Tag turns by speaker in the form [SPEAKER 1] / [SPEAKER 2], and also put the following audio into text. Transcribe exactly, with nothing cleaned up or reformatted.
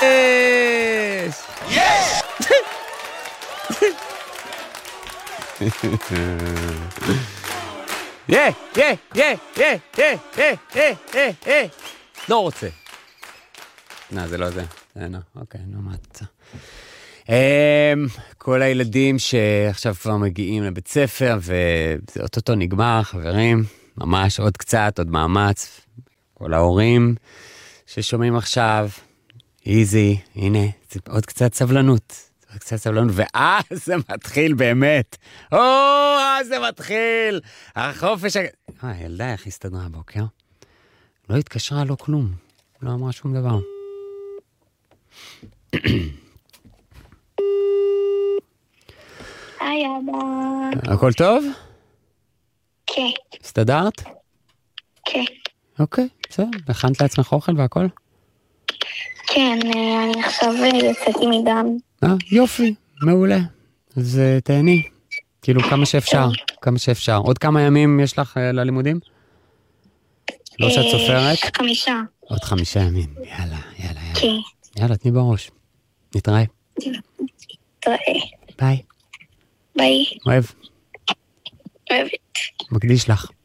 [SPEAKER 1] יש! יא, יא, יא, יא, יא, יא, יא, יא, יא. לא רוצה. לא, זה לא זה. זה לא. אוקיי, נו, מה אתה? כל הילדים שעכשיו כבר מגיעים לבית ספר, וזה אוטוטו נגמר, חברים. ממש עוד קצת, עוד מאמץ. כל ההורים ששומעים עכשיו, איזי, הנה, עוד קצת סבלנות. עוד קצת סבלנות, ואז זה מתחיל באמת. או, אז זה מתחיל. החופש... אה, ילדה, איך הסתדרה הבוקר? לא התקשרה, לא כלום. לא אמרה שום דבר.
[SPEAKER 2] היי אבא.
[SPEAKER 1] הכל טוב?
[SPEAKER 2] כן.
[SPEAKER 1] הסתדרת?
[SPEAKER 2] כן.
[SPEAKER 1] אוקיי, בסדר. הכנת לעצמך אוכל והכל?
[SPEAKER 2] כן, אני עכשיו יצאתי מדם.
[SPEAKER 1] אה, יופי, מעולה. אז תהני. כאילו, כמה שאפשר. כמה שאפשר. עוד כמה ימים יש לך ללימודים? לא שאת סופרת?
[SPEAKER 2] חמישה.
[SPEAKER 1] עוד חמישה ימים. יאללה, יאללה, יאללה.
[SPEAKER 2] כן.
[SPEAKER 1] יאללה, תני בראש. נתראה.
[SPEAKER 2] תראה.
[SPEAKER 1] ביי.
[SPEAKER 2] ביי.
[SPEAKER 1] אוהב.
[SPEAKER 2] אוהבת.
[SPEAKER 1] מקדיש לך.